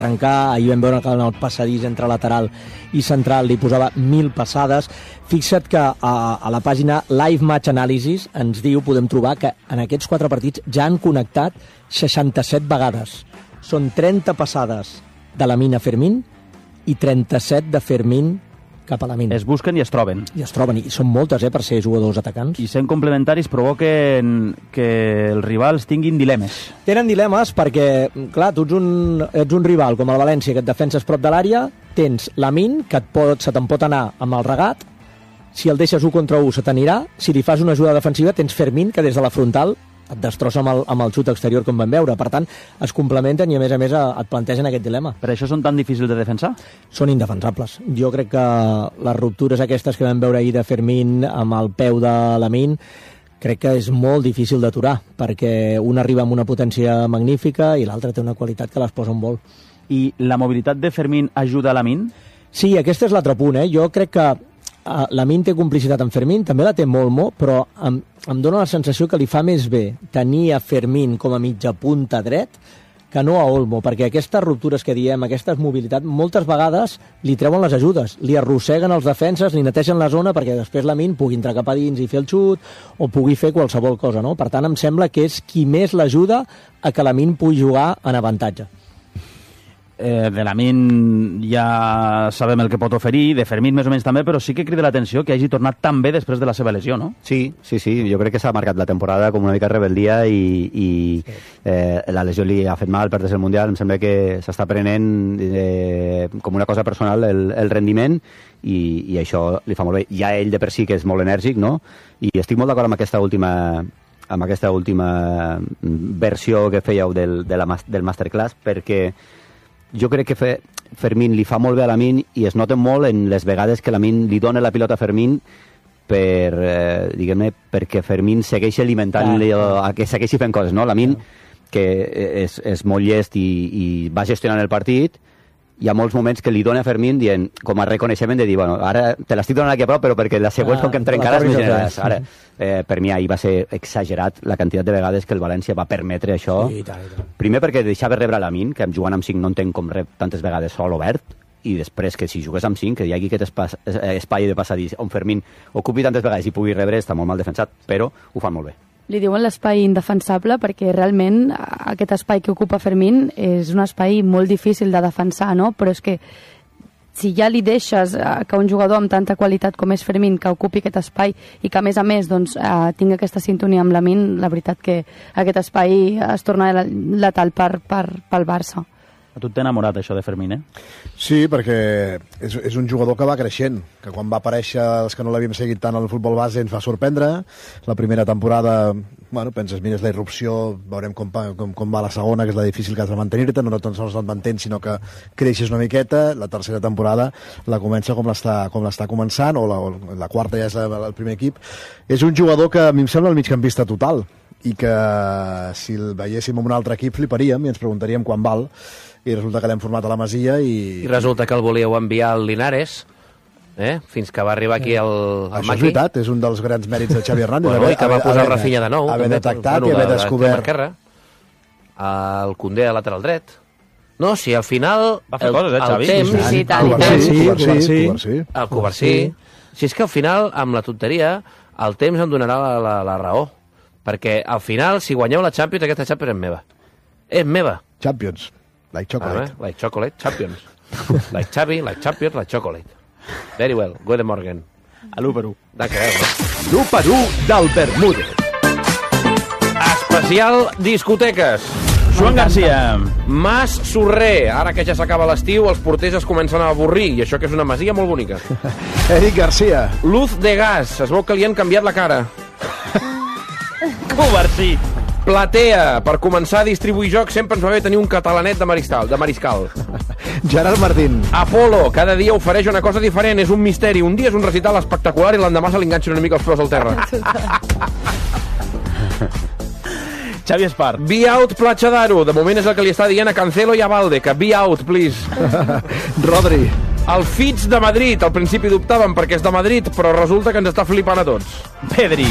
arrencar, ahir vam veure que en el passadís entre lateral i central li posava 1.000 passades. Fixa't que a la pàgina Live Match Analysis ens diu, podem trobar, que en aquests 4 partits ja han connectat 67 vegades. Són 30 passades de Lamine a Fermín i 37 de Fermín cap a Lamine. Es busquen i es troben. I es troben, i són moltes, per ser jugadors atacants. I sent complementaris provoquen que els rivals tinguin dilemes. Tenen dilemes perquè, clar, tu ets un rival com el València, que et defenses prop de l'àrea, tens Lamine, que se te'n pot anar amb el regat, si el deixes 1 contra 1 se t'anirà, si li fas una ajuda defensiva tens Fermín, que des de la frontal et destrossa amb el xut exterior com vam veure. Per tant, es complementen i a més et plantegen aquest dilema. Per això són tan difícils de defensar? Són indefensables. Jo crec que les ruptures aquestes que vam veure ahir de Fermín amb el peu de Lamine, crec que és molt difícil d'aturar, perquè un arriba amb una potència magnífica i l'altre té una qualitat que les posa en vol. I la mobilitat de Fermín ajuda a Lamine? Sí, aquest és l'altre punt. Jo crec que Lamine té complicitat amb Fermín, també la té molt, però em dóna la sensació que li fa més bé tenir a Fermín com a mitja punta dret que no a Olmo, perquè aquestes ruptures que diem, aquestes mobilitats, moltes vegades li treuen les ajudes, li arrosseguen els defenses, li netegen la zona perquè després Lamine pugui entrar cap a dins i fer el xut o pugui fer qualsevol cosa, no? Per tant, em sembla que és qui més l'ajuda a que Lamine pugui jugar en avantatge. De Lamine ja sabem el que pot oferir, de Fermín més o menys també, però sí que crida l'atenció que hagi tornat tan bé després de la seva lesió, no? Sí, jo crec que s'ha marcat la temporada com una mica rebeldia i la lesió li ha fet mal, perdre el Mundial, em sembla que s'està prenent com una cosa personal el rendiment i això li fa molt bé. Ja ell de per si que és molt enèrgic, no? I estic molt d'acord amb aquesta última versió que fèieu del masterclass, perquè jo crec que Fermín li fa molt bé a Lamine i es nota molt en les vegades que Lamine li dona la pilota a Fermín perquè Fermín segueix alimentant-li a que segueixi fent coses, no? Lamine, que és molt llest i va gestionant el partit, hi ha molts moments que li dona a Fermín dient, com a reconeixement de dir, bueno, ara te l'estic donant aquí a prop, però perquè les següents com que em trencaràs no generaràs. Ara, per mi ahir va ser exagerat la quantitat de vegades que el València va permetre això. Sí, tant. Primer perquè deixava rebre Lamine, que jugant amb 5 no entenc com rep tantes vegades sol obert, i després que si jugués amb 5, que hi hagi aquest espai de passadís on Fermín ocupi tantes vegades i pugui rebre, està molt mal defensat, però ho fan molt bé. Li diuen l'espai indefensable perquè realment aquest espai que ocupa Fermín és un espai molt difícil de defensar, no? Però és que si ja li deixes que un jugador amb tanta qualitat com és Fermín que ocupi aquest espai i que a més tingui aquesta sintonia amb Lamine, la veritat que aquest espai es torna letal pel Barça. A tu t'ha enamorat això de Fermín, Sí, perquè és un jugador que va creixent, que quan va aparèixer els que no l'havíem seguit tant al futbol base ens va sorprendre. La primera temporada, penses, mira, és la irrupció, veurem com va la segona, que és la difícil que has de mantenir-te, no tan sols et mantens, sinó que creixes una miqueta. La tercera temporada la comença com l'està començant, o la quarta ja és el primer equip. És un jugador que a mi em sembla el migcampista total, i que si el veiéssim en un altre equip fliparíem i ens preguntaríem quan val, i resulta que l'hem format a la Masia i resulta que el volíeu enviar al Linares, fins que va arribar aquí el Maqui. Això és veritat, és un dels grans mèrits de Xavi Hernández, i que va posar el Rafinha de nou, haver detectat i haver descobert el Koundé a lateral dret. No, si al final va fer coses, Xavi? El Covarsí. Si és que al final, amb la tonteria, el temps em donarà la raó, perquè al final, si guanyeu la Champions, aquesta Champions és meva. És meva. Champions. Like chocolate. Like chocolate, Champions. Like Xavi, like Champions, like chocolate. Very well, Guten Morgen. A l'1-1. L'1-1 del Bermúdez. Especial discoteques. Joan Garcia. Mas Sorrer. Ara que ja s'acaba l'estiu, els porters es comencen a avorrir, i això que és una masia molt bonica. Eric Garcia. Luz de gas. Es veu que li han canviat la cara. Covarsí. Platea. Per començar a distribuir jocs sempre ens va bé tenir un catalanet de mariscal. Gerard Martín. Apolo. Cada dia ofereix una cosa diferent, és un misteri. Un dia és un recital espectacular i l'endemà se li enganxen una mica els peus al terra. Xavi Espart. Be out, Platja d'Aro. De moment és el que li està dient a Cancelo i a Valde, que be out, please. Rodri. El Fitz de Madrid. Al principi dubtàvem perquè és de Madrid, però resulta que ens està flipant a tots. Pedri.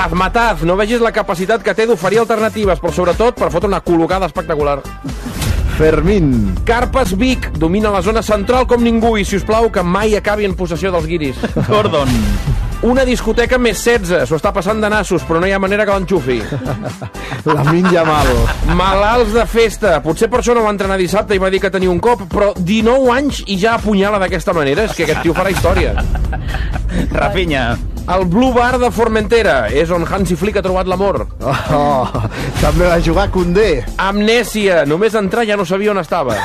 Razmataz. No vegis la capacitat que té d'oferir alternatives, però sobretot per fotre una col·locada espectacular. Fermín. Carpes Vic domina la zona central com ningú i, si us plau, que mai acabi en possessió dels guiris. Gordon. Una discoteca més 16, s'ho està passant de nassos, però no hi ha manera que l'enxufi. Lamin Yamal. Malalts de festa. Potser per això no va entrenar dissabte i va dir que tenia un cop, però 19 anys i ja apunyala d'aquesta manera. És que aquest tio farà història. Rafinha. El Blue Bar de Formentera és on Hansi Flick ha trobat l'amor. També va jugar Koundé. Amnèsia. Només entrar ja no sabia on estava.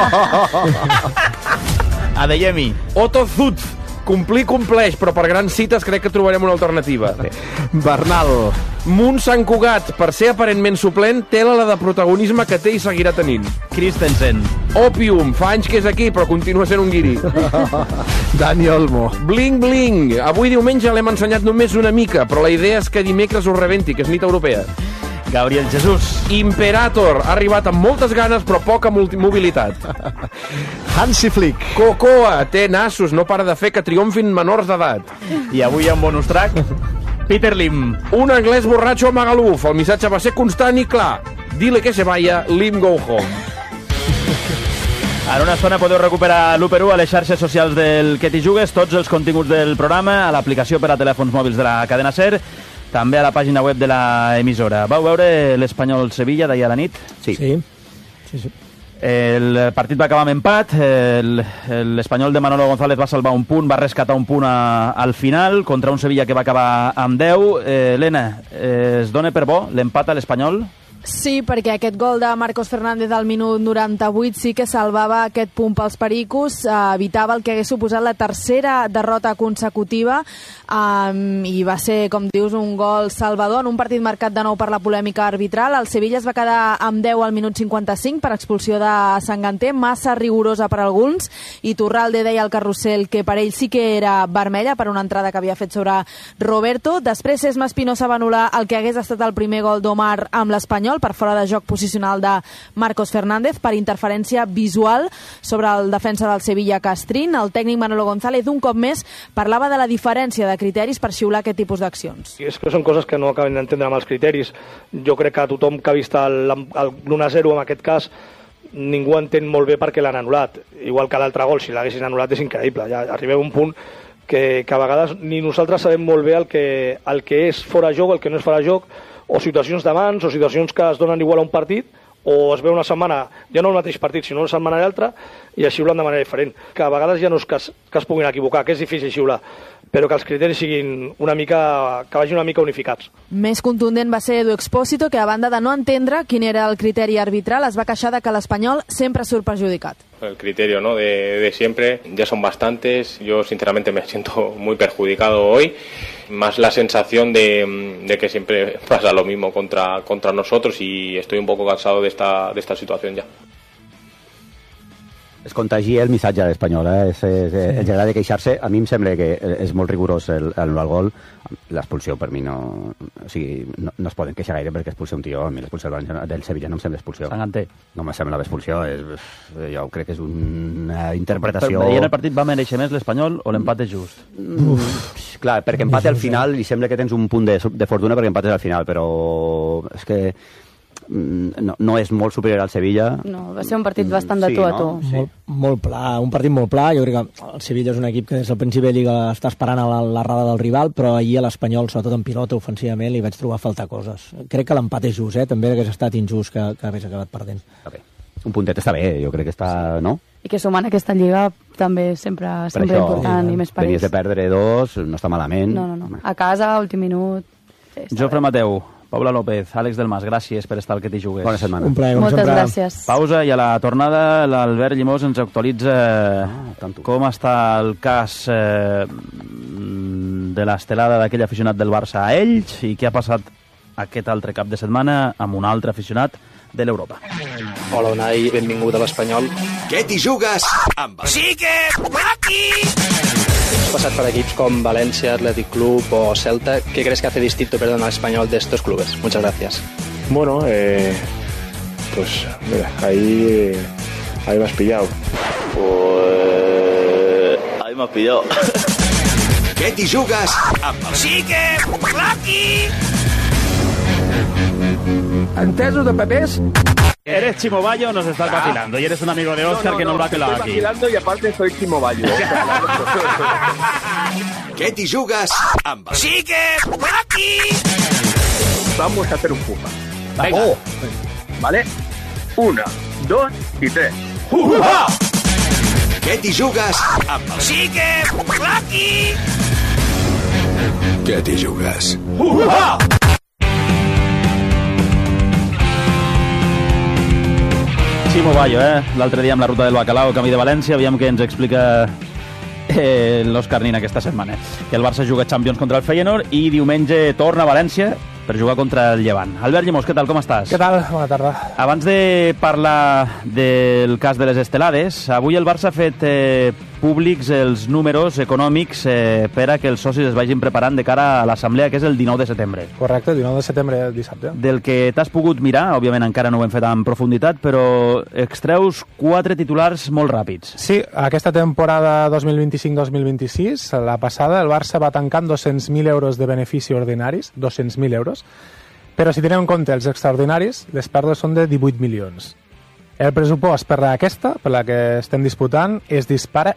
Adeyemi. Otto Zut. Complir compleix, però per grans cites crec que trobarem una alternativa. Bernal. Munt Sant Cugat, per ser aparentment suplent, té la de protagonisme que té i seguirà tenint. Christensen. Opium, fa anys que és aquí, però continua sent un guiri. Dani Olmo. Bling Bling, avui diumenge l'hem ensenyat només una mica, però la idea és que dimecres us rebenti, que és nit europea. Gabriel Jesús. Imperator, ha arribat amb moltes ganes però poca mobilitat. Hansi Flick. Cocoa, té nassos, no para de fer que triomfin menors d'edat. I avui en bonus track, Peter Lim. Un anglès borratxo a Magaluf, el missatge va ser constant i clar. Dile que se vaya, Lim go home. En una estona podeu recuperar l'1x1 a les xarxes socials del Que t'hi jugues, tots els continguts del programa, a l'aplicació per a telèfons mòbils de la cadena SER, també a la pàgina web de l'emissora. Vau veure l'Espanyol-Sevilla d'ahir a la nit? Sí. El partit va acabar amb empat, l'Espanyol de Manolo González va salvar un punt, va rescatar un punt al final, contra un Sevilla que va acabar amb 10. Helena, es dona per bo l'empat a l'Espanyol? Sí, perquè aquest gol de Marcos Fernández al minut 98 sí que salvava aquest punt pels pericos, evitava el que hagués suposat la tercera derrota consecutiva, i va ser, com dius, un gol salvador en un partit marcat de nou per la polèmica arbitral. El Sevilla es va quedar amb 10 al minut 55 per expulsió de Sanganté, massa rigorosa per alguns, i Turralde deia al carrusel que per ell sí que era vermella per una entrada que havia fet sobre Roberto. Després Sesma Espinosa va anul·lar el que hagués estat el primer gol d'Omar amb l'Espanyol per fora de joc posicional de Marcos Fernández per interferència visual sobre el defensa del Sevilla Castrín. El tècnic Manolo González un cop més parlava de la diferència de criteris per xiular aquest tipus d'accions. És que són coses que no acabem d'entendre amb els criteris. Jo crec que tothom que ha vist el 1-0 en aquest cas ningú entén molt bé per què l'han anul·lat. Igual que l'altre gol, si l'haguessin anul·lat és increïble. Ja arribem a un punt que a vegades ni nosaltres sabem molt bé el que és fora joc, el que no és fora joc, o situacions de mans, o situacions que es donen igual a un partit, o es veu una setmana, ja no el mateix partit, sinó una setmana i l'altra, i es xiulen de manera diferent. Que a vegades ja no és que es puguin equivocar, que és difícil xiular, però que els criteris siguin una mica, que vagin una mica unificats. Més contundent va ser Edu Expósito, que a banda de no entendre quin era el criteri arbitral, es va queixar de que l'Espanyol sempre surt perjudicat. El criterio, ¿no?, de siempre, ya son bastantes. Yo sinceramente me siento muy perjudicado hoy, más la sensación de que siempre pasa lo mismo contra nosotros, y estoy un poco cansado de esta situación ya. Es contagia el missatge de l'Espanyol, ens agrada queixar-se. A mi em sembla que és molt rigorós el gol. L'expulsió per mi no es poden queixar gaire perquè expulsió un tio. A mi l'expulsió del Sevilla no em sembla expulsió. Sanganté. No me sembla l'expulsió. Jo crec que és una interpretació... Però el partit va mereixer més l'Espanyol o l'empat és just? Clar, perquè empate al final i sembla que tens un punt de fortuna perquè empates al final, però és que no és molt superior al Sevilla. No, va ser un partit bastant de tu a tu. Sí. Molt pla, un partit molt pla. Jo crec que el Sevilla és un equip que des del principi de Lliga està esperant a l'errada del rival, però ahir a l'Espanyol, sobretot en pilota ofensivament, li vaig trobar a faltar coses. Crec que l'empat és just, també hagués estat injust que hagués acabat perdent. Un puntet està bé, jo crec que està... no? I que sumant aquesta Lliga també sempre important i més per ells. Venies de perdre 2, no està malament. No. A casa, últim minut... Jofre Mateu, Paula López, Àlex Delmas, gràcies per estar al Que t'hi jugues. Bona setmana. Un plaer, moltes gràcies. Pausa i a la tornada l'Albert Llimós ens actualitza com està el cas de l'estelada d'aquell aficionat del Barça a Elx i què ha passat aquest altre cap de setmana amb un altre aficionat de l'Europa. Hola, Unai, benvingut a l'Espanyol. Que t'hi jugues amb... Sí que aquí! Has pasat por equipos com Valencia, Athletic Club o Celta. ¿Qué crees que hace distinto, al Español de estos clubes? Muchas gracias. Bueno, pues mira, ahí me has pillado. Pues ahí me has pillado. Que t'hi jugues amb... Sí que aquí! Entesos de papers? Eres Chimo Bayo, nos estás vacilando y eres un amigo de Óscar que nos va a pelar aquí. Estoy vacilando y aparte soy Chimo Bayo. Què t'hi jugues amb... ¡Sigue aquí! Vamos a hacer un puja. Venga. ¿Vale? 1, 2 y 3. Puja! Què t'hi jugues amb... ¡Sigue aquí! Què t'hi jugues? Puja! Chimo Bayo, l'altre dia amb la ruta del Bacalao, camí de València, aviam què ens explica l'Òscar Nin aquesta setmana. Que el Barça juga Champions contra el Feyenoord i diumenge torna a València per jugar contra el Llevant. Albert Llimós, què tal, com estàs? Què tal? Bona tarda. Abans de parlar del cas de les estelades, avui el Barça ha fet públics els números econòmics per a que els socis es vagin preparant de cara a l'assemblea, que és el 19 de setembre. Correcte, el 19 de setembre, dissabte. Del que t'has pogut mirar, òbviament encara no ho hem fet en profunditat, però extreus 4 titulars molt ràpids. Sí, aquesta temporada 2025-2026, la passada, el Barça va tancar amb 200.000 euros de benefici ordinaris, 200.000 euros, però si tenem en compte els extraordinaris, les pèrdues són de 18 milions. El pressupost per aquesta, per la que estem disputant, es dispara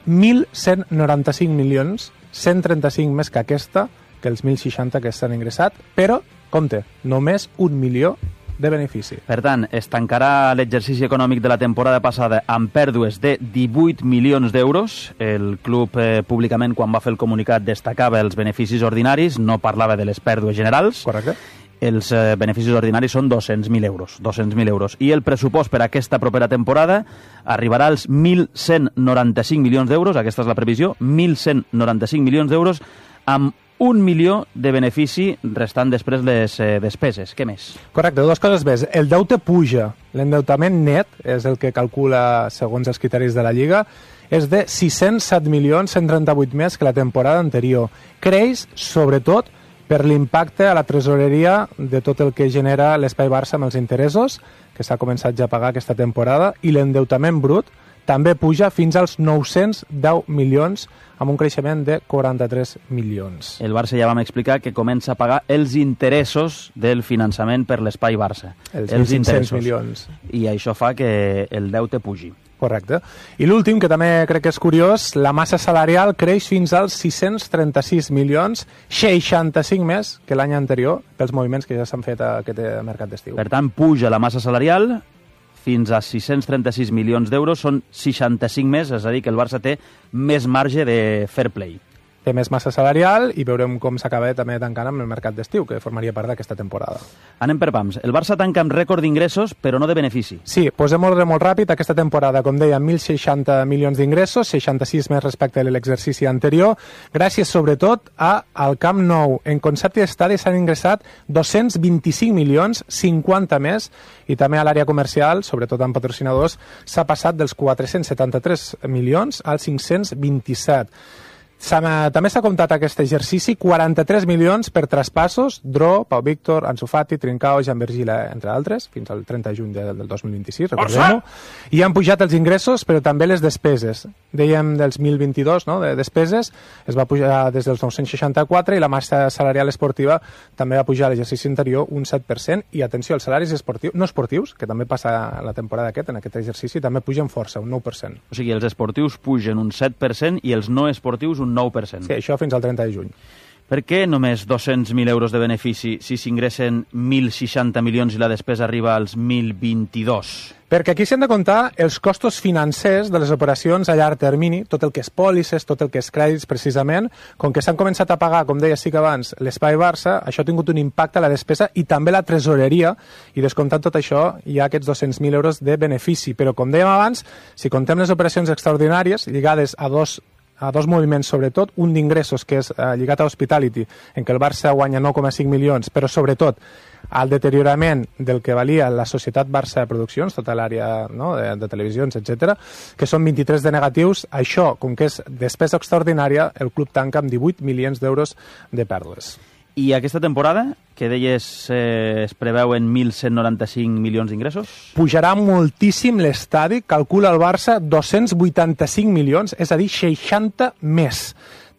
1.195 milions, 135 més que aquesta, que els 1.060 que s'han ingressat, però, compte, només 1 milió de benefici. Per tant, es tancarà l'exercici econòmic de la temporada passada amb pèrdues de 18 milions d'euros. El club públicament, quan va fer el comunicat, destacava els beneficis ordinaris, no parlava de les pèrdues generals. Correcte. Els beneficis ordinaris són 200.000 euros. 200.000 euros. I el pressupost per a aquesta propera temporada arribarà als 1.195 milions d'euros, aquesta és la previsió, 1.195 milions d'euros, amb 1 milió de benefici restant després les despeses. Què més? Correcte, dues coses més. El deute puja. L'endeutament net, és el que calcula segons els criteris de la Lliga, és de 607 milions, 138 més que la temporada anterior. Creix, sobretot, per l'impacte a la tresoreria de tot el que genera l'Espai Barça amb els interessos, que s'ha començat ja a pagar aquesta temporada, i l'endeutament brut també puja fins als 910 milions, amb un creixement de 43 milions. El Barça ja vam explicar que comença a pagar els interessos del finançament per l'Espai Barça. Els 1.500 milions. I això fa que el deute pugi. Correcte. I l'últim, que també crec que és curiós, la massa salarial creix fins als 636 milions, 65 més que l'any anterior, pels moviments que ja s'han fet a aquest mercat d'estiu. Per tant, puja la massa salarial fins a 636 milions d'euros, són 65 més, és a dir, que el Barça té més marge de fair play. Té més massa salarial i veurem com s'acaba també tancant amb el mercat d'estiu, que formaria part d'aquesta temporada. Anem per pams. El Barça tanca amb rècord d'ingressos, però no de benefici. Sí, posem ordre molt ràpid. Aquesta temporada, com deia, 1.060 milions d'ingressos, 66 més respecte a l'exercici anterior, gràcies sobretot al Camp Nou. En concepte d'estadi s'han ingressat 225 milions, 50 més, i també a l'àrea comercial, sobretot amb patrocinadors, s'ha passat dels 473 milions als 527. També s'ha comptat aquest exercici 43 milions per traspassos, Dro, Pau Víctor, Ansu Fati, Trincao, Jan Vergila, entre altres, fins al 30 de juny del 2026, recordem-ho. I han pujat els ingressos, però també les despeses. Dèiem dels 1.022, no?, de despeses, es va pujar des dels 964 i la massa salarial esportiva també va pujar a l'exercici anterior un 7%. I atenció, els salaris no esportius, que també passa la temporada en aquest exercici, també pugen força, un 9%. O sigui, els esportius pugen un 7% i els no esportius un 9%. Sí, això fins al 30 de juny. Per què només 200.000 euros de benefici si s'ingressen 1.060 milions i la despesa arriba als 1.022? Perquè aquí s'han de comptar els costos financers de les operacions a llarg termini, tot el que és pòlisses, tot el que és crèdits, precisament. Com que s'han començat a pagar, com deia sí que abans, l'Espai Barça, això ha tingut un impacte a la despesa i també la tresoreria, i descomptant tot això hi ha aquests 200.000 euros de benefici. Però, com dèiem abans, si contem les operacions extraordinàries lligades a dos moviments, sobretot, un d'ingressos, que és lligat a Hospitality, en què el Barça guanya 9,5 milions, però sobretot al deteriorament del que valia la societat Barça de Produccions, tota l'àrea, no?, de televisions, etc., que són 23 de negatius. Això, com que és despesa extraordinària, el club tanca amb 18 milions d'euros de pèrdues. I aquesta temporada, que deies es preveuen 1.195 milions d'ingressos? Pujarà moltíssim l'estadi, calcula el Barça 285 milions, és a dir, 60 més.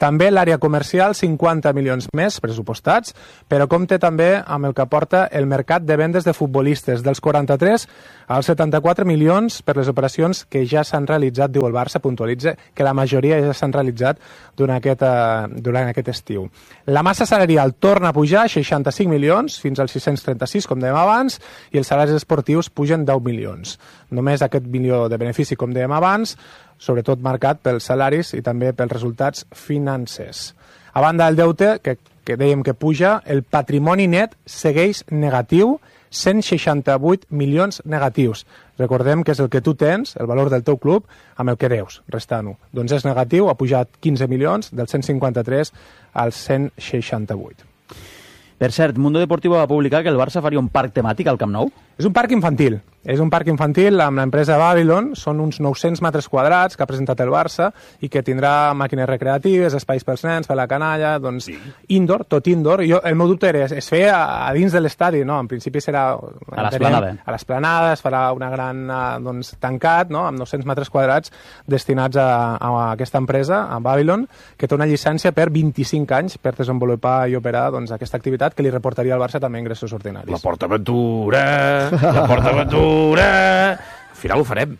També l'àrea comercial, 50 milions més pressupostats, però compte també amb el que aporta el mercat de vendes de futbolistes, dels 43 als 74 milions per les operacions que ja s'han realitzat, diu el Barça, puntualitza que la majoria ja s'han realitzat durant aquest estiu. La massa salarial torna a pujar 65 milions fins als 636, com dèiem abans, i els salaris esportius pugen 10 milions. Només aquest milió de benefici, com dèiem abans, sobretot marcat pels salaris i també pels resultats financers. A banda del deute, que dèiem que puja, el patrimoni net segueix negatiu, 168 milions negatius. Recordem que és el que tu tens, el valor del teu club, amb el que deus, restant-ho. Doncs és negatiu, ha pujat 15 milions, del 153 als 168. Per cert, Mundo Deportivo va publicar que el Barça faria un parc temàtic al Camp Nou. És un parc infantil. És un parc infantil amb l'empresa Babylon, són uns 900 metres quadrats que ha presentat el Barça i que tindrà màquines recreatives, espais pels nens, per la canalla, doncs indoor, tot indoor. El meu dubte era, es feia a dins de l'estadi, no? En principi serà a l'esplanada. A l'esplanada, es farà una gran tancat, no? Amb 900 metres quadrats destinats a aquesta empresa, a Babylon, que té una llicència per 25 anys per desenvolupar i operar aquesta activitat que li reportaria al Barça també ingressos ordinaris. La PortAventura! Al final ho farem.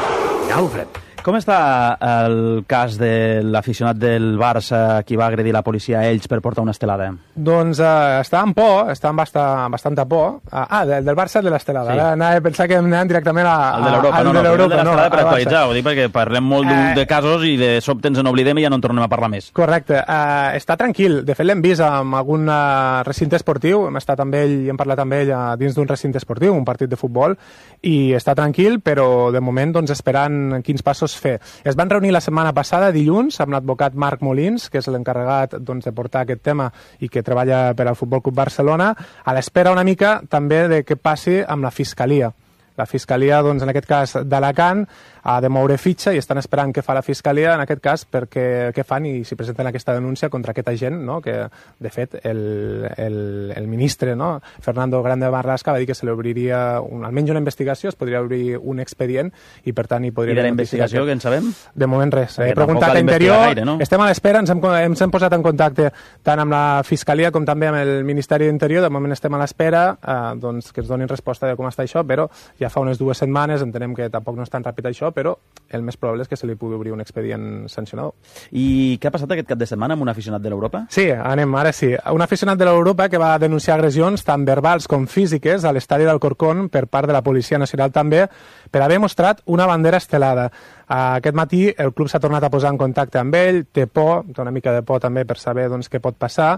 Com està el cas de l'aficionat del Barça qui va agredir la policia a Elx per portar una estelada? Doncs està amb por, està amb bastanta por. Del Barça de l'estelada. Sí. Anava a pensar que anem directament al de l'Europa. El de l'estelada per actualitzar, ho dic perquè parlem molt de casos i de sobte ens en oblidem i ja no en tornem a parlar més. Correcte. Està tranquil. De fet, l'hem vist amb algun recinte esportiu. Hem estat amb ell i hem parlat amb ell dins d'un recinte esportiu, un partit de futbol, i està tranquil, però de moment esperant quins passos fer. Es van reunir la setmana passada, dilluns, amb l'advocat Marc Molins, que és l'encarregat de portar aquest tema i que treballa per al Futbol Club Barcelona, a l'espera una mica també de què passi amb la Fiscalia. La Fiscalia, en aquest cas d'Alacant, ha de moure fitxa i estan esperant què fa la Fiscalia, en aquest cas, perquè què fan i si presenten aquesta denúncia contra aquest agent, no? Que, de fet, el ministre, no? Fernando Grande Marlaska, va dir que se li obriria almenys una investigació, es podria obrir un expedient i, per tant, hi podria... I de la investigació, què en sabem? De moment res. He preguntat a Interior, gaire, no? Estem a l'espera, ens hem posat en contacte tant amb la Fiscalia com també amb el Ministeri d'Interior, de moment estem a l'espera que ens donin resposta de com està això, però ja fa unes 2 setmanes, entenem que tampoc no és tan ràpid això, però el més probable és que se li pugui obrir un expedient sancionador. I què ha passat aquest cap de setmana amb un aficionat de l'Europa? Sí, anem, ara sí. Un aficionat de l'Europa que va denunciar agressions tant verbals com físiques a l'estadi d'Alcorcón per part de la Policia Nacional també per haver mostrat una bandera estelada. Aquest matí el club s'ha tornat a posar en contacte amb ell, té por, té una mica de por també per saber què pot passar,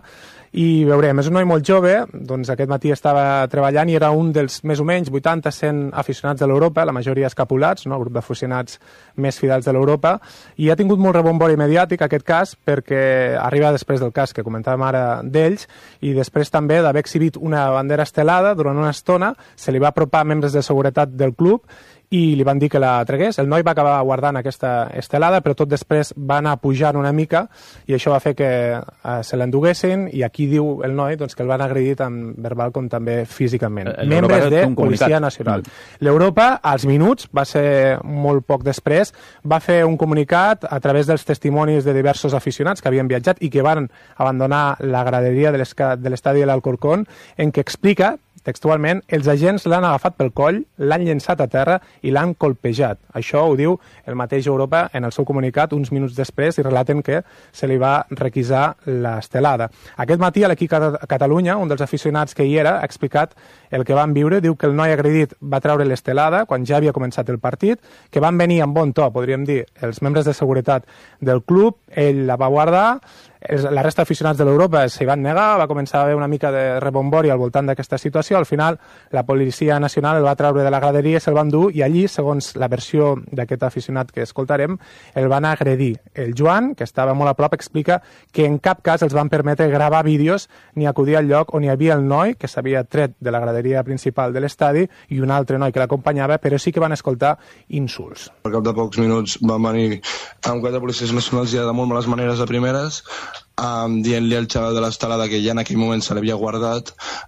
i veurem, és un noi molt jove, aquest matí estava treballant i era un dels més o menys 80-100 aficionats de l'Europa, la majoria escapulats, no? El grup d'aficionats més fidels de l'Europa, i ha tingut molt rebombori mediàtic aquest cas perquè arriba després del cas que comentàvem ara d'ells i després també d'haver exhibit una bandera estelada durant una estona, se li va apropar membres de seguretat del club i li van dir que la tregués. El noi va acabar guardant aquesta estelada, però tot després va anar pujant una mica i això va fer que se l'enduguessin i aquí diu el noi que el van agredir tant verbal com també físicament. Membres de Policia Nacional. L'Europa, als minuts, va ser molt poc després, va fer un comunicat a través dels testimonis de diversos aficionats que havien viatjat i que van abandonar la graderia de l'estadi de l'Alcorcón, en què explica textualment, els agents l'han agafat pel coll, l'han llençat a terra i l'han colpejat. Això ho diu el mateix Europa en el seu comunicat uns minuts després i relaten que se li va requisar l'estelada. Aquest matí a l'equip Catalunya, un dels aficionats que hi era, ha explicat el que van viure. Diu que el noi agredit va treure l'estelada quan ja havia començat el partit, que van venir amb bon to, podríem dir, els membres de seguretat del club, ell la va guardar, la resta d'aficionats de l'Europa s'hi van negar, va començar a haver una mica de rebombori al voltant d'aquesta situació. Al final, la Policia Nacional el va treure de la graderia, se'l van dur i allí, segons la versió d'aquest aficionat que escoltarem, el van agredir. El Joan, que estava molt a prop, explica que en cap cas els van permetre gravar vídeos ni acudir al lloc on hi havia el noi que s'havia tret de la graderia principal de l'estadi i un altre noi que l'acompanyava, però sí que van escoltar insults. Al cap de pocs minuts van venir amb 4 policies nacionals ja de molt males maneres a primeres, dient-li al xaval de l'estelada que ja en aquell moment se l'havia guardat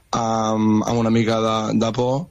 amb una mica de por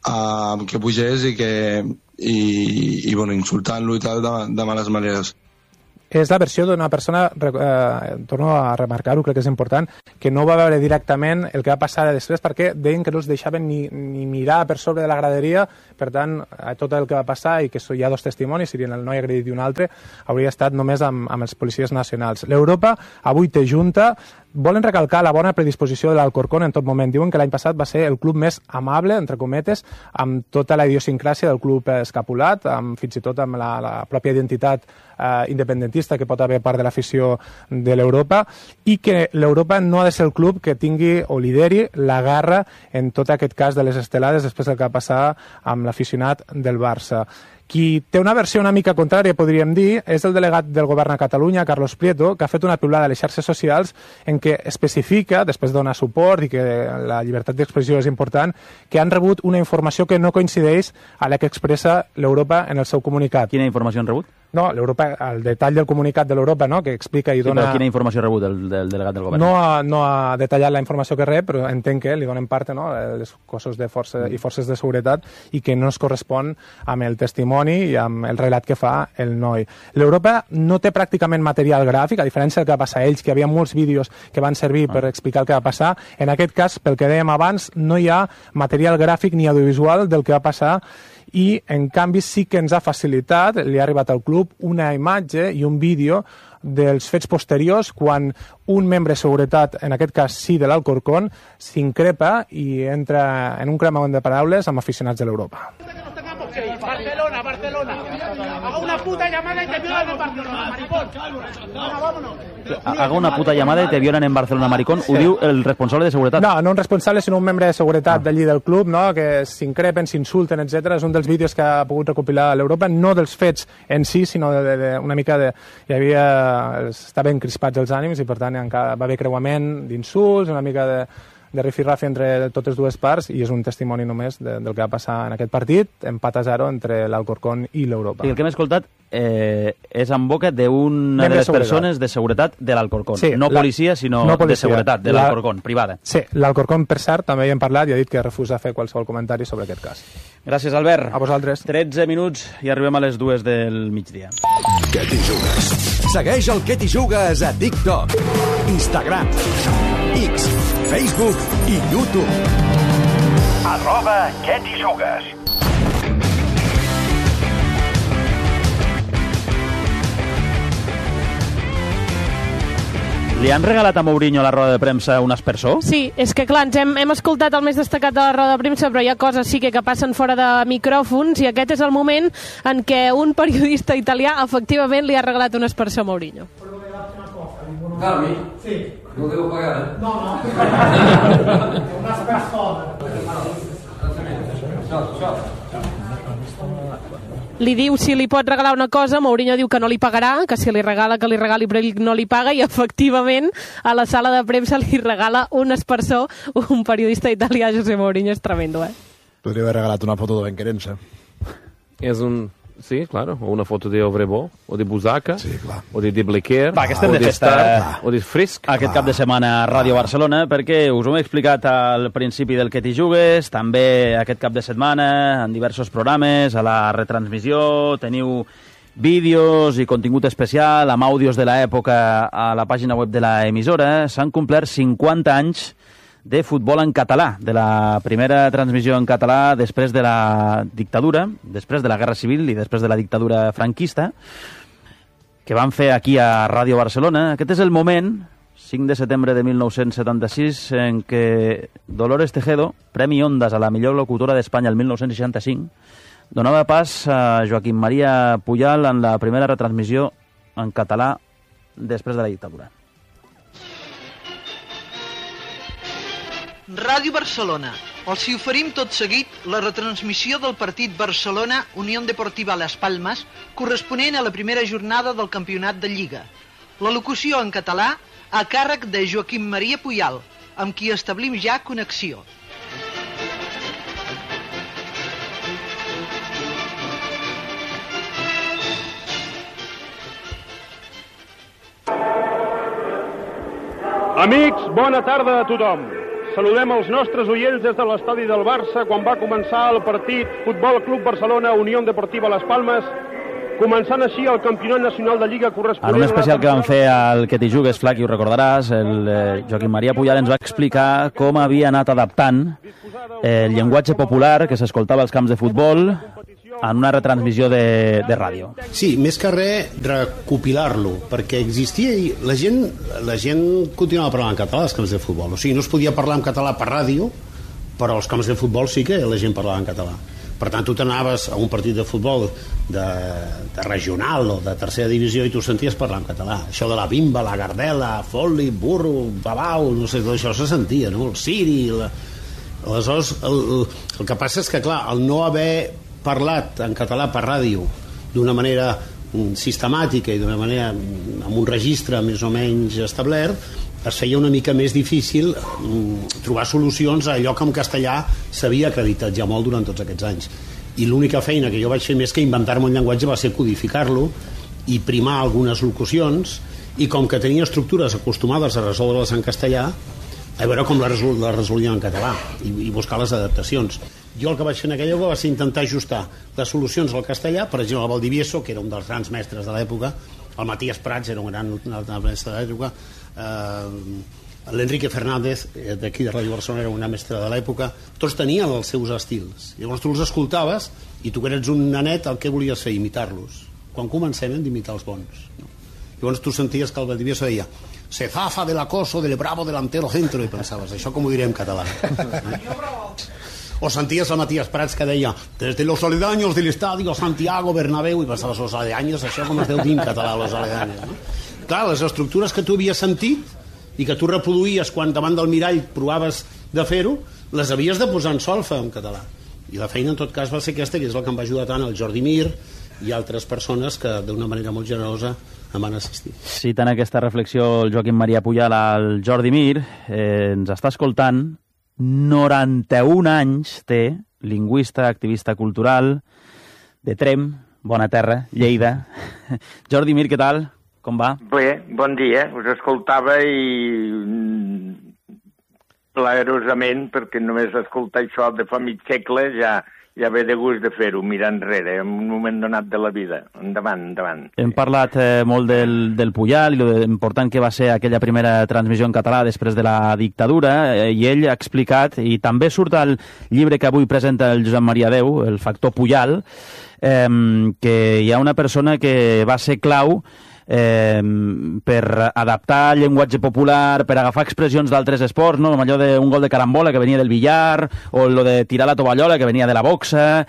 que pugés i bueno, insultant-lo i tal de males maneres. és la versió d'una persona, torno a remarcar-ho, crec que és important, que no va veure directament el que va passar després perquè deien que no els deixaven ni mirar per sobre de la graderia, per tant, tot el que va passar, i que hi ha dos testimonis, serien el noi agredit i un altre, hauria estat només amb els policies nacionals. L'Europa avui té junta, volen recalcar la bona predisposició de l'Alcorcón en tot moment. Diuen que l'any passat va ser el club més amable, entre cometes, amb tota la idiosincràsia del club escapulat, fins i tot amb la pròpia identitat independentista que pot haver part de l'afició de l'Europa, i que l'Europa no ha de ser el club que tingui o lideri la guerra en tot aquest cas de les estelades després del que va passar amb l'aficionat del Barça. Qui té una versió una mica contrària, podríem dir, és el delegat del govern a Catalunya, Carlos Prieto, que ha fet una piulada a les xarxes socials en què especifica, després de donar suport i que la llibertat d'expressió és important, que han rebut una informació que no coincideix a la que expressa l'Europa en el seu comunicat. Quina informació han rebut? No, l'Europa, el detall del comunicat de l'Europa, no?, que explica i dona... Però quina informació ha rebut el delegat del govern? No ha detallat la informació que rep, però entenc que li donen part, no?, els cossos de força i forces de seguretat, i que no es correspon amb el testimoni i amb el relat que fa el noi. L'Europa no té pràcticament material gràfic, a diferència del que va passar a ells, que hi havia molts vídeos que van servir per explicar el que va passar. En aquest cas, pel que dèiem abans, no hi ha material gràfic ni audiovisual del que va passar, i en canvi sí que ens ha facilitat, li ha arribat al club, una imatge i un vídeo dels fets posteriors quan un membre de seguretat, en aquest cas sí de l'Alcorcón, s'increpa i entra en un cremament de paraules amb aficionats de l'Europa. Barcelona. Haga una puta llamada y te violan en Barcelona, maricón. Vámonos. Haga una puta llamada y te violan en Barcelona, maricón. Ho diu el responsable de seguretat. No un responsable, sinó un membre de seguretat d'allí del club, no?, que s'increpen, s'insulten, etc. És un dels vídeos que ha pogut recopilar l'Europa, no dels fets en si, sinó una mica de... Estaven crispats els ànims i, per tant, va haver creuament d'insults, una mica de rifirrafi entre totes dues parts, i és un testimoni només del que va passar en aquest partit, empat a 0 entre l'Alcorcón i l'Europa. I el que hem escoltat és en boca d'una de les persones de seguretat de l'Alcorcón. Sí, no policia, sinó de seguretat, de l'Alcorcón, privada. Sí, l'Alcorcón, per cert, també hi hem parlat i ha dit que refusa fer qualsevol comentari sobre aquest cas. Gràcies, Albert. A vosaltres. 13 minuts i arribem a les 2 del migdia. Què t'hi jugues? Segueix el Què t'hi jugues a TikTok, Instagram, X, Facebook i YouTube. @Què t'hi jugues. Li han regalat a Mourinho a la roda de premsa un aspersor? Sí, és que clar, hem escoltat el més destacat de la roda de premsa, però hi ha coses sí que passen fora de micròfons, i aquest és el moment en què un periodista italià efectivament li ha regalat un aspersor a Mourinho. Darmi? Sí. ¿No debo pagar? No. Un aspersor. Li diu si li pot regalar una cosa, Mourinho diu que no li pagarà, que si li regala que li regali, però ell no li paga, i efectivament a la sala de premsa li regala un aspersor un periodista italià, José Mourinho. És tremendo, Podria haver regalat una foto de Benquerença. És un... Sí, claro, o una foto de Obrebo, o de Busaca, sí, o de Bliquer, que estem de festa, o de Frisk. Aquest cap de setmana a Ràdio Barcelona, perquè us ho hem explicat al principi del Què t'hi jugues, també aquest cap de setmana en diversos programes, a la retransmissió, teniu vídeos i contingut especial amb àudios de l'època a la pàgina web de l'emissora. S'han complert 50 anys de futbol en català, de la primera transmissió en català després de la dictadura, després de la Guerra Civil i després de la dictadura franquista, que van fer aquí a Ràdio Barcelona. Aquest és el moment, 5 de setembre de 1976, en què Dolores Tejedo, Premi Ondas a la millor locutora d'Espanya el 1965, donava pas a Joaquim Maria Pujal en la primera retransmissió en català després de la dictadura. Ràdio Barcelona. Els hi oferim tot seguit la retransmissió del partit Barcelona-Unión Deportiva Las Palmas, corresponent a la primera jornada del campionat de Lliga. La locució en català a càrrec de Joaquim Maria Pujal, amb qui establim ja connexió. Amics, bona tarda a tothom. Saludem els nostres oients des de l'estadi del Barça quan va començar el partit Futbol Club Barcelona Unión Deportiva Las Palmas començant així el campionat nacional de Lliga corresponent... En un especial que vam fer al Que t'hi jugues, Flac, i ho recordaràs, el Joaquim Maria Pujal ens va explicar com havia anat adaptant el llenguatge popular que s'escoltava als camps de futbol en una retransmissió de ràdio. Sí, més que res recopilar-lo, perquè existia i la gent continuava parlant en català als camps de futbol, o sigui, no es podia parlar en català per ràdio, però als camps de futbol sí que la gent parlava en català. Per tant, tu t'anaves a un partit de futbol de regional o de tercera divisió i tu senties parlar en català. Això de la bimba, la gardela, foli, burro, babau, no sé, tot això se sentia, no? El siri... Aleshores, el que passa és que, clar, el no haver parlat en català per ràdio d'una manera sistemàtica i d'una manera amb un registre més o menys establert, es feia una mica més difícil trobar solucions a allò que en castellà s'havia acreditat ja molt durant tots aquests anys. I l'única feina que jo vaig fer més que inventar-me un llenguatge va ser codificar-lo i primar algunes locucions, i com que tenia estructures acostumades a resoldre-les en castellà, a veure com les resolíem en català i buscar les adaptacions. Jo el que vaig fer en aquella època va ser intentar ajustar les solucions al castellà, per exemple, el Valdivieso, que era un dels grans mestres de l'època, el Matías Prats era un gran mestre de l'època, l'Enrique Fernández d'aquí de Ràdio Barcelona era una mestra de l'època, tots tenien els seus estils. Llavors tu els escoltaves i tu que eres un nanet el que volies fer? Imitar-los. Quan comencem hem d'imitar els bons, no? Llavors tu senties que el Valdivieso deia se zafa del acoso del bravo delantero centro, i pensaves, això com ho diré en català? O senties el Matías Prats que deia desde los aledaños del estadio Santiago Bernabéu, i pensaves, los aledaños, això com es deu dir en català, los aledaños, no? Clar, les estructures que tu havies sentit i que tu reproduïes quan davant del mirall provaves de fer-ho, les havies de posar en solfa en català. I la feina en tot cas va ser aquesta, que és el que em va ajudar tant el Jordi Mir i altres persones que d'una manera molt generosa em van assistir. Citant aquesta reflexió el Joaquim Maria Pujal al Jordi Mir, ens està escoltant, 91 anys té, lingüista, activista cultural, de Trem, bona terra, Lleida. Jordi Mir, què tal? Com va? Bé, bon dia. Us escoltava i plaerosament, perquè només escoltar això de fa mig segle ja ve de gust de fer-ho, mirar enrere, en un moment donat de la vida. Endavant, endavant. Hem parlat molt del Pujal i l'important que va ser aquella primera transmissió en català després de la dictadura, i ell ha explicat, i també surt al llibre que avui presenta el Josep Maria Deu, el factor Pujal, que hi ha una persona que va ser clau per adaptar el llenguatge popular, per agafar expressions d'altres esports, no? Allò d'un gol de carambola que venia del billar, o lo de tirar la tovallola que venia de la boxa,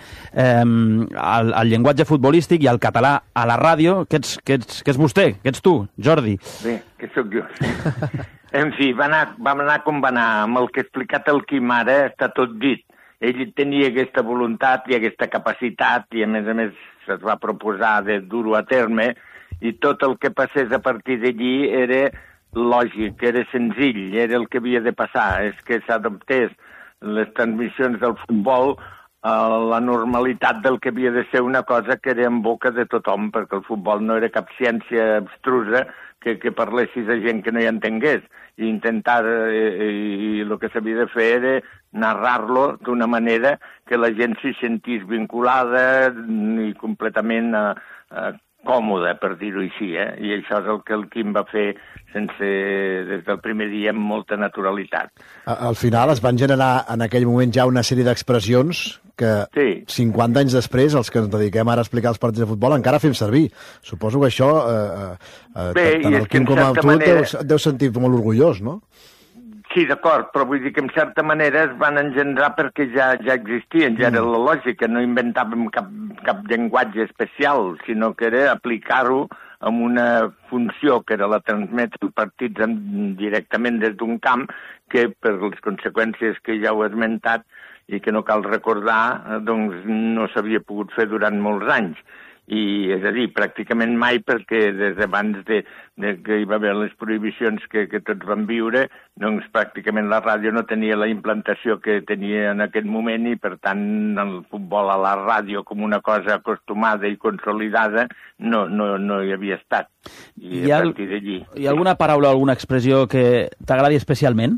al llenguatge futbolístic i al català a la ràdio. Què és vostè? Què ets tu, Jordi? Bé, que sóc jo. En fi, vam anar com va anar. Amb el que ha explicat el Quim ara està tot dit. Ell tenia aquesta voluntat i aquesta capacitat i a més es va proposar de dur-ho a terme, i tot el que passés a partir d'allí era lògic, era senzill, era el que havia de passar, és que s'adoptés les transmissions del futbol a la normalitat del que havia de ser una cosa que era en boca de tothom, perquè el futbol no era cap ciència abstrusa que parlessis a gent que no hi entengués, i intentar, i el que s'havia de fer era narrar-lo d'una manera que la gent s'hi sentís vinculada i completament còmode, per dir-ho així, i això és el que el Quim va fer des del primer dia amb molta naturalitat. Al final es van generar en aquell moment ja una sèrie d'expressions que 50 anys després, els que ens dediquem ara a explicar els partits de futbol, encara fem servir. Suposo que això, tant el Quim com el tu, deu sentir molt orgullós, no? Sí, d'acord, però vull dir que en certa manera es van engendrar perquè ja existien, ja era la lògica, no inventàvem cap llenguatge especial, sinó que era aplicar-ho amb una funció que era la transmetre els partits directament des d'un camp, que per les conseqüències que ja heu esmentat i que no cal recordar, doncs no s'havia pogut fer durant molts anys. I, és a dir, pràcticament mai, perquè des d'abans que hi va haver les prohibicions que tots vam viure, doncs pràcticament la ràdio no tenia la implantació que tenia en aquest moment i, per tant, el futbol a la ràdio com una cosa acostumada i consolidada no hi havia estat. I a partir d'allí... Hi ha alguna paraula o alguna expressió que t'agradi especialment?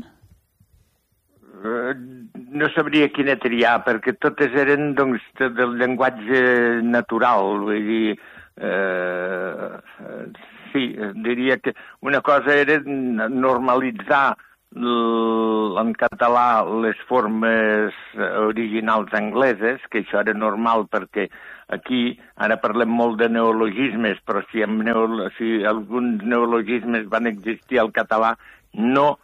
No sabria quina triar, perquè totes eren, doncs, del llenguatge natural. Vull dir, sí, diria que una cosa era normalitzar en català les formes originals angleses, que això era normal perquè aquí ara parlem molt de neologismes, però si alguns neologismes van existir al català, no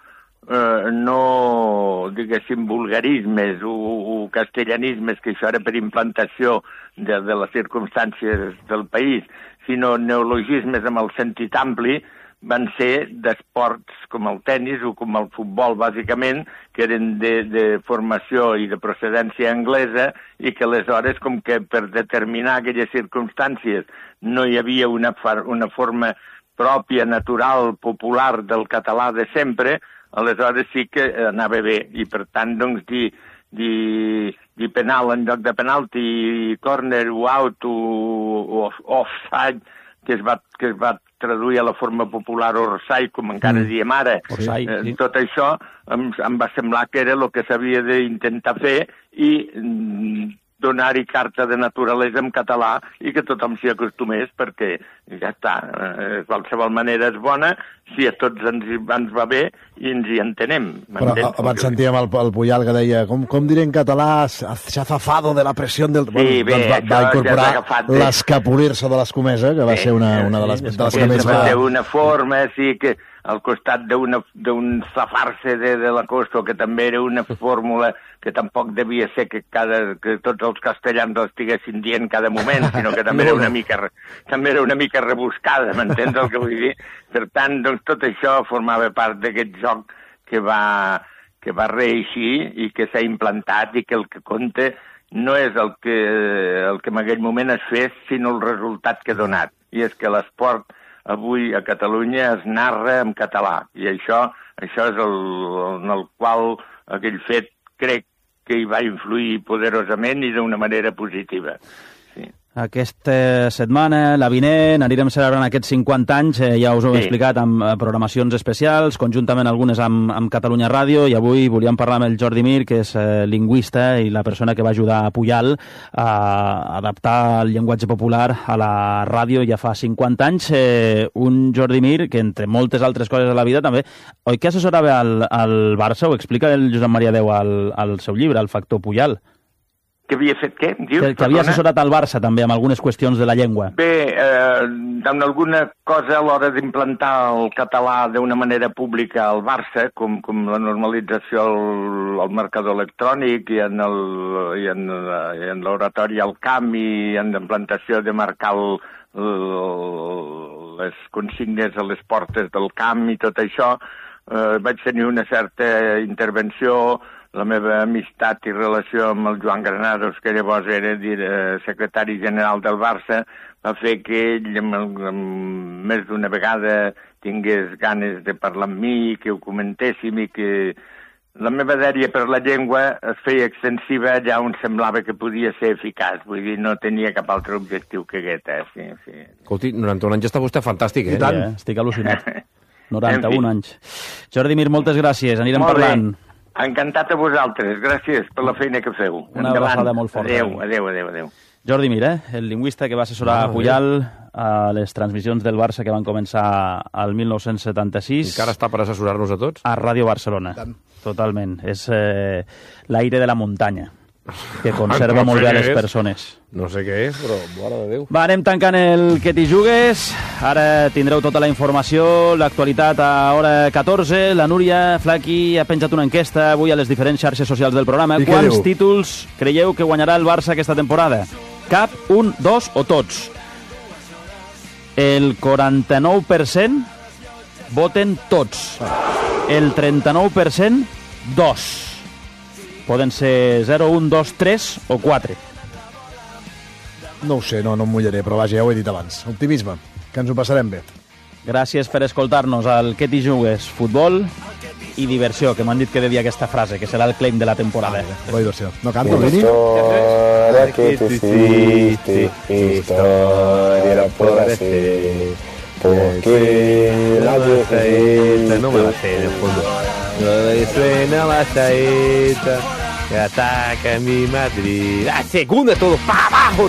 diguéssim, vulgarismes o castellanismes, que això era per implantació de les circumstàncies del país, sinó neologismes amb el sentit ampli, van ser d'esports com el tennis o com el futbol, bàsicament, que eren de formació i de procedència anglesa i que aleshores, com que per determinar aquelles circumstàncies no hi havia una forma pròpia, natural, popular del català de sempre, aleshores sí que anava bé. I per tant, doncs, dir penal en lloc de penalti, corner o out o offside, que es va traduir a la forma popular orsai, com encara diem ara. Orsai, sí. Tot això em va semblar que era el que s'havia d'intentar fer i donar-hi carta de naturalesa en català i que tothom s'hi acostumés, perquè ja està, qualsevol manera és bona si a tots ens va bé i ens hi entenem. Però abans sentíem el Puyal que deia, com diré en català, se ha zafado de la pressió del... Sí, bé, doncs va incorporar l'escapolir-se de l'escomesa, que va ser una de les que més va... Una forma, sí, que al costat d'un zafar-se de la costa, que també era una fórmula que tampoc devia ser que tots els castellans l'estiguessin dient cada moment, sinó que també era una mica rebuscada, m'entens el que vull dir? Per tant, doncs, tot això formava part d'aquest joc que va reeixir i que s'ha implantat i que el que compta no és el que en aquell moment es fes, sinó el resultat que ha donat. I és que l'esport avui a Catalunya es narra en català, i això és en el qual aquell fet crec que hi va influir poderosament i d'una manera positiva. Aquesta setmana, la vinent, anirem celebrant aquests 50 anys, ja us ho he explicat, amb programacions especials, conjuntament algunes amb Catalunya Ràdio, i avui volíem parlar amb el Jordi Mir, que és lingüista i la persona que va ajudar a Puyal a adaptar el llenguatge popular a la ràdio ja fa 50 anys. Un Jordi Mir que, entre moltes altres coses de la vida, també, oi que assessorava al Barça? Ho explica el Josep Maria Deu al seu llibre, El factor Puyal. Que havia fet què? Que havia assessorat al Barça també amb algunes qüestions de la llengua. Bé, en alguna cosa a l'hora d'implantar el català d'una manera pública al Barça, com la normalització al marcador electrònic i en l'oratori al camp i en l'implantació de marcar les consignes a les portes del camp i tot això, vaig tenir una certa intervenció. La meva amistat i relació amb el Joan Granados, que llavors era secretari general del Barça, va fer que ell més d'una vegada tingués ganes de parlar amb mi, que ho comentéssim i que la meva dèria per la llengua es feia extensiva allà on semblava que podia ser eficaç. Vull dir, no tenia cap altre objectiu que aquest. Sí. Escolti, 91 anys està vostè fantàstic, I tant. Estic al·lucinat. 91 anys. Jordi Mir, moltes gràcies. Anirem parlant. Encantat a vosaltres. Gràcies per la feina que feu. Una abraçada molt forta. Adéu. Jordi Mir, el lingüista que va assessorar a Puyal a les transmissions del Barça que van començar al 1976. Encara està per assessorar-nos a tots? A Ràdio Barcelona. Totalment. És l'aire de la muntanya, que conserva molt bé a les persones. No sé què és, però mare de Déu. Va, anem tancant el Que t'hi jugues. Ara tindreu tota la informació, l'actualitat a hora 14. La Núria Flaqui ha penjat una enquesta avui a les diferents xarxes socials del programa. Quants títols creieu que guanyarà el Barça aquesta temporada? Cap, un, dos o tots? El 49% voten tots. El 39% dos. Poden ser 0, 1, 2, 3 o 4. No ho sé, no em mullaré, però vaja, ja ho he dit abans. Optimisme, que ens ho passarem bé. Gràcies per escoltar-nos al Que t'hi jugues, futbol i diversió, que m'han dit que devia aquesta frase, que serà el claim de la temporada. La diversió. No canto, Vini? Historia que tú hiciste, historia la podrás ser, porque la vieja esta no me la sé de fondo. Suena la saeta, que ataca mi Madrid. La segunda todo para abajo.